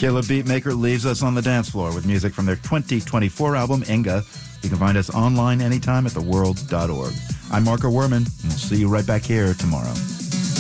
Killer Beatmaker leaves us on the dance floor with music from their 2024 album, Inga. You can find us online anytime at theworld.org. I'm Marco Werman, and we'll see you right back here tomorrow.